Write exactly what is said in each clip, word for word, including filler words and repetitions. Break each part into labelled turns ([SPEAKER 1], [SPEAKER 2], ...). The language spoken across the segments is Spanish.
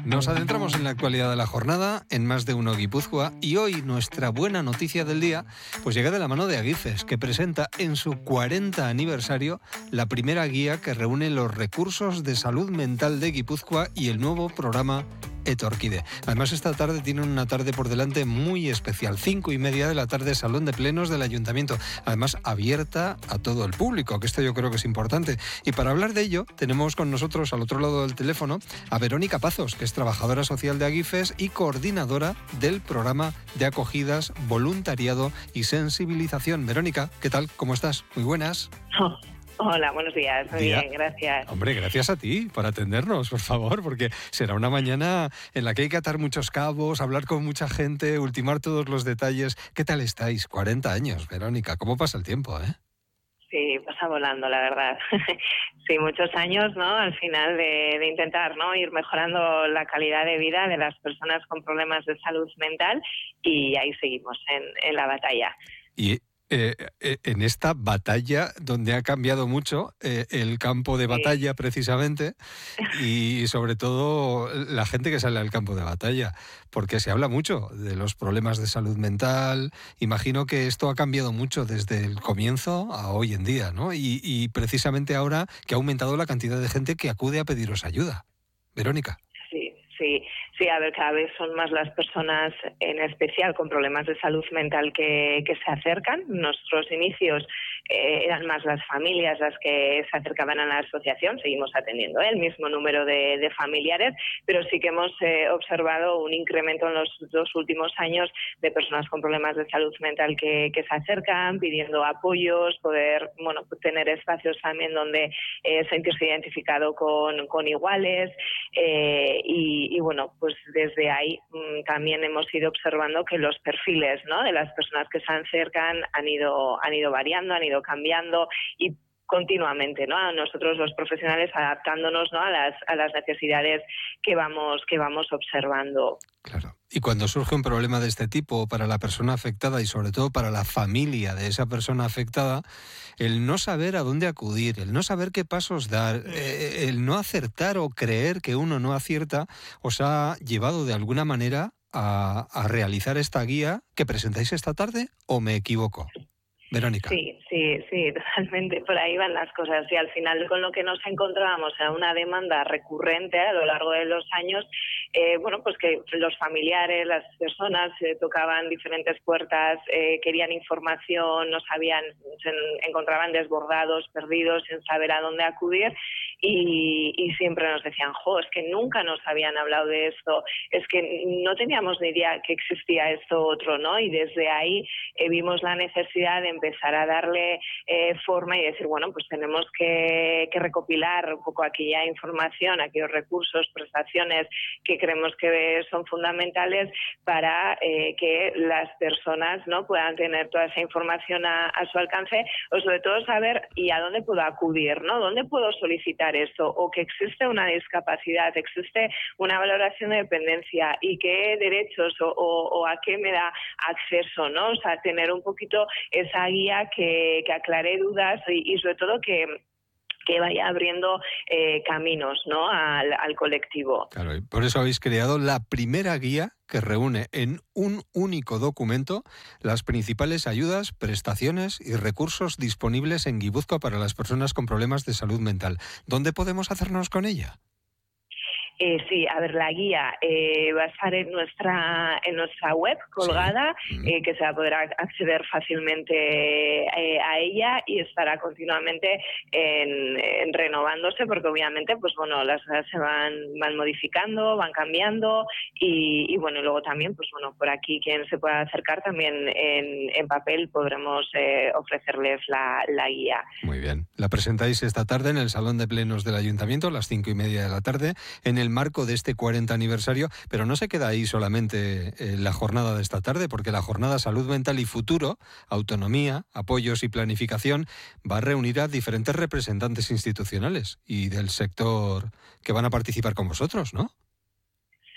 [SPEAKER 1] Nos adentramos en la actualidad de la jornada en Más de Uno Guipúzcoa y hoy nuestra buena noticia del día pues llega de la mano de Agifes, que presenta en su cuarenta aniversario la primera guía que reúne los recursos de salud mental de Guipúzcoa y el nuevo programa Etorkide. Además, esta tarde tienen una tarde por delante muy especial, cinco y media de la tarde, Salón de Plenos del Ayuntamiento, además abierta a todo el público, que esto yo creo que es importante. Y para hablar de ello, tenemos con nosotros al otro lado del teléfono a Verónica Pazos, que es trabajadora social de Agifes y coordinadora del programa de acogidas, voluntariado y sensibilización. Verónica, ¿qué tal? ¿Cómo estás? Muy buenas.
[SPEAKER 2] Oh. Hola, buenos días. Muy
[SPEAKER 1] Día.
[SPEAKER 2] bien, gracias.
[SPEAKER 1] Hombre, gracias a ti por atendernos, por favor, porque será una mañana en la que hay que atar muchos cabos, hablar con mucha gente, ultimar todos los detalles. ¿Qué tal estáis? cuarenta años, Verónica. ¿Cómo pasa el tiempo, eh?
[SPEAKER 2] Sí, pasa volando, la verdad. Sí, muchos años, ¿no? Al final de, de intentar, ¿no? Ir mejorando la calidad de vida de las personas con problemas de salud mental y ahí seguimos en, en la batalla.
[SPEAKER 1] Y Eh, eh, en esta batalla donde ha cambiado mucho eh, el campo de batalla, sí, precisamente, y sobre todo la gente que sale al campo de batalla, porque se habla mucho de los problemas de salud mental. Imagino que esto ha cambiado mucho desde el comienzo a hoy en día, ¿no? Y, y precisamente ahora que ha aumentado la cantidad de gente que acude a pediros ayuda. Verónica.
[SPEAKER 2] Sí, sí. Sí, a ver, cada vez son más las personas, en especial con problemas de salud mental, que, que se acercan. Nuestros inicios eh, eran más las familias las que se acercaban a la asociación. Seguimos atendiendo ¿eh? el mismo número de, de familiares, pero sí que hemos eh, observado un incremento en los dos últimos años de personas con problemas de salud mental que, que se acercan pidiendo apoyos, poder bueno tener espacios también donde eh, sentirse identificado con, con iguales eh, y, y bueno, pues Pues desde ahí mmm, también hemos ido observando que los perfiles, ¿no? de las personas que se acercan han ido han ido variando, han ido cambiando y continuamente, ¿no? A nosotros los profesionales adaptándonos, ¿no? a las a las necesidades que vamos que vamos observando.
[SPEAKER 1] Claro. Y cuando surge un problema de este tipo para la persona afectada y sobre todo para la familia de esa persona afectada, el no saber a dónde acudir, el no saber qué pasos dar, eh, el no acertar o creer que uno no acierta, os ha llevado de alguna manera a, a realizar esta guía que presentáis esta tarde, ¿o me equivoco? Verónica.
[SPEAKER 2] Sí, sí, sí, totalmente. Por ahí van las cosas. Y al final con lo que nos encontrábamos era una demanda recurrente a lo largo de los años, eh, bueno, pues que los familiares, las personas eh, tocaban diferentes puertas, eh, querían información, no sabían, se encontraban desbordados, perdidos, sin saber a dónde acudir y, y siempre nos decían, jo, es que nunca nos habían hablado de esto, es que no teníamos ni idea que existía esto otro, ¿no? Y desde ahí eh, vimos la necesidad de empezar a darle eh, forma y decir, bueno, pues tenemos que, que recopilar un poco aquella información, aquellos recursos, prestaciones que creemos que son fundamentales para eh, que las personas no puedan tener toda esa información a, a su alcance o sobre todo saber y a dónde puedo acudir, ¿no? ¿Dónde puedo solicitar esto? O que existe una discapacidad, existe una valoración de dependencia y qué derechos o, o, o a qué me da acceso, ¿no? O sea, tener un poquito esa guía que, que aclare dudas y, y sobre todo que que vaya abriendo eh, caminos, ¿no? al, al colectivo.
[SPEAKER 1] Claro, y por eso habéis creado la primera guía que reúne en un único documento las principales ayudas, prestaciones y recursos disponibles en Guipúzcoa para las personas con problemas de salud mental. ¿Dónde podemos hacernos con ella?
[SPEAKER 2] Eh, sí, a ver, la guía eh, va a estar en nuestra en nuestra web colgada, sí. eh, que se va a poder acceder fácilmente eh, a ella y estará continuamente en, en renovándose porque obviamente pues bueno las cosas se van van modificando, van cambiando y, y bueno y luego también pues bueno por aquí quien se pueda acercar también en, en papel podremos eh, ofrecerles la, la guía.
[SPEAKER 1] Muy bien, la presentáis esta tarde en el Salón de Plenos del Ayuntamiento a las cinco y media de la tarde en el marco de este cuarenta aniversario, pero no se queda ahí solamente eh, la jornada de esta tarde, porque la jornada Salud Mental y Futuro, Autonomía, Apoyos y Planificación va a reunir a diferentes representantes institucionales y del sector que van a participar con vosotros, ¿no?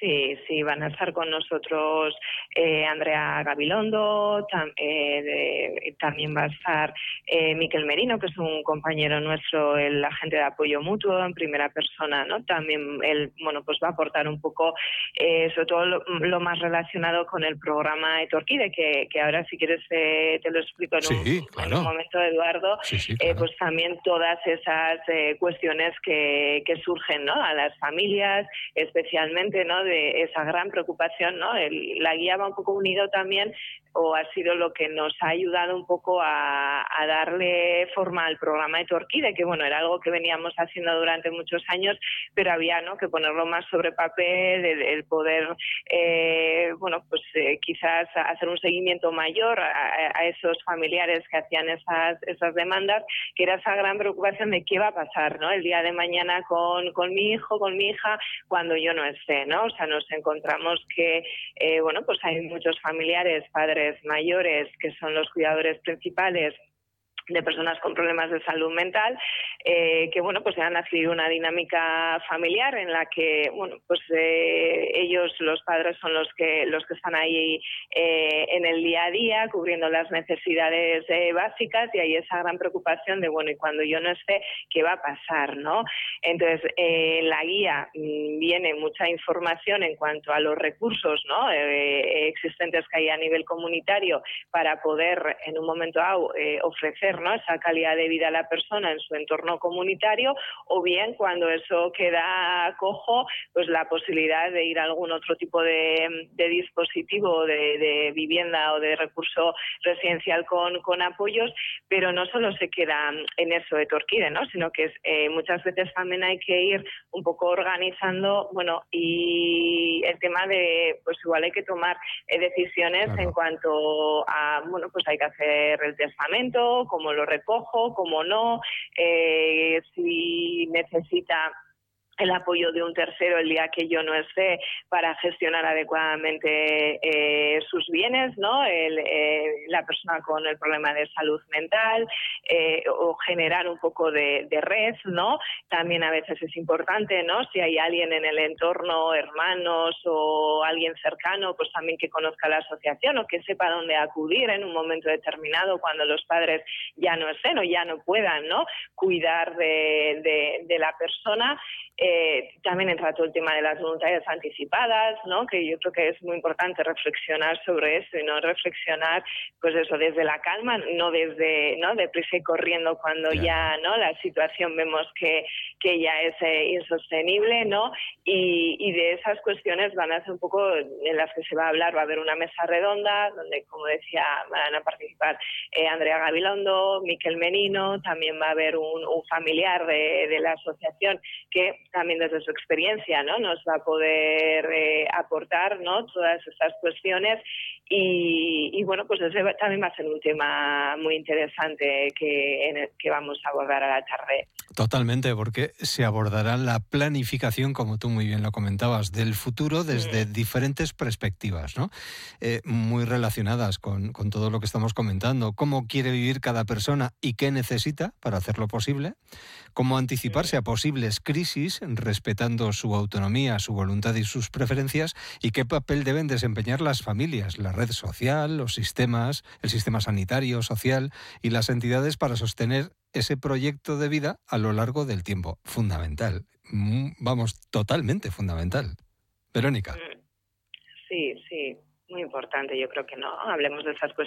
[SPEAKER 2] Sí, sí, van a estar con nosotros eh, Andrea Gabilondo, tam, eh, de, también va a estar eh, Miquel Merino, que es un compañero nuestro, el agente de apoyo mutuo en primera persona, ¿no? También él, bueno, pues va a aportar un poco, eh, sobre todo lo, lo más relacionado con el programa Etorkide, que, que ahora si quieres eh, te lo explico en,
[SPEAKER 1] Sí,
[SPEAKER 2] un,
[SPEAKER 1] claro.
[SPEAKER 2] en un momento, Eduardo,
[SPEAKER 1] sí, sí,
[SPEAKER 2] eh,
[SPEAKER 1] claro.
[SPEAKER 2] pues también todas esas eh, cuestiones que, que surgen, ¿no? A las familias, especialmente, ¿no? De esa gran preocupación, ¿no? El, la guía va un poco unido también, o ha sido lo que nos ha ayudado un poco a, a darle forma al programa Etorkide, que bueno, era algo que veníamos haciendo durante muchos años, pero había, ¿no?, que ponerlo más sobre papel, el, el poder, eh, bueno, pues eh, quizás hacer un seguimiento mayor a, a esos familiares que hacían esas, esas demandas, que era esa gran preocupación de qué va a pasar, ¿no?, el día de mañana con, con mi hijo, con mi hija, cuando yo no esté, ¿no? O sea, nos encontramos que, eh, bueno, pues hay muchos familiares, padres mayores, que son los cuidadores principales de personas con problemas de salud mental, eh, que bueno, pues han adquirido una dinámica familiar en la que, bueno, pues eh, ellos, los padres, son los que los que están ahí eh, en el día a día, cubriendo las necesidades eh, básicas, y hay esa gran preocupación de, bueno, y cuando yo no esté, ¿qué va a pasar, no? Entonces, eh, en la guía mmm, viene mucha información en cuanto a los recursos, ¿no?, eh, existentes que hay a nivel comunitario para poder, en un momento dado, eh, ofrecer, ¿no?, esa calidad de vida a la persona en su entorno comunitario, o bien, cuando eso queda cojo, pues la posibilidad de ir a algún otro tipo de, de dispositivo de, de vivienda o de recurso residencial con, con apoyos, pero no solo se queda en eso de Etorkide, ¿no?, sino que es, eh, muchas veces también hay que ir un poco organizando, bueno, y el tema de, pues igual hay que tomar eh, decisiones
[SPEAKER 1] Claro.
[SPEAKER 2] en cuanto a, bueno, pues hay que hacer el testamento, cómo lo recojo, cómo no, eh, si necesita el apoyo de un tercero el día que yo no esté para gestionar adecuadamente eh, sus bienes, ¿no? El, eh, la persona con el problema de salud mental, eh, o generar un poco de, de red, ¿no? También a veces es importante, ¿no?, si hay alguien en el entorno, hermanos o alguien cercano, pues también que conozca la asociación o que sepa dónde acudir en un momento determinado cuando los padres ya no estén o ya no puedan, ¿no?, cuidar de, de, de la persona. Eh, también entra todo el tema de las voluntades anticipadas, ¿no?, que yo creo que es muy importante reflexionar sobre eso y no reflexionar, pues eso, desde la calma, no desde, ¿no?, deprisa y corriendo cuando
[SPEAKER 1] Ya.
[SPEAKER 2] ya, ¿no?, la situación vemos que, que ya es eh, insostenible, ¿no? Y, y de esas cuestiones van a ser un poco en las que se va a hablar. Va a haber una mesa redonda donde, como decía, van a participar eh, Andrea Gabilondo, Miquel Merino, también va a haber un, un familiar de, de la asociación que también desde su experiencia, ¿no?, nos va a poder eh, aportar, ¿no?, todas estas cuestiones. Y, y bueno, pues ese va, también va a ser un tema muy interesante que, en el, que vamos a abordar a la tarde.
[SPEAKER 1] Totalmente, porque se abordará la planificación, como tú muy bien lo comentabas, del futuro desde
[SPEAKER 2] Mm.
[SPEAKER 1] diferentes perspectivas, ¿no? Eh, muy relacionadas con, con todo lo que estamos comentando. Cómo quiere vivir cada persona y qué necesita para hacerlo posible. Cómo anticiparse a posibles crisis, respetando su autonomía, su voluntad y sus preferencias. Y qué papel deben desempeñar las familias, la red social, los sistemas, el sistema sanitario, social y las entidades para sostener ese proyecto de vida a lo largo del tiempo. Fundamental. Vamos, totalmente fundamental. Verónica.
[SPEAKER 2] Sí, sí, muy importante. Yo creo que no hablemos de esas cuestiones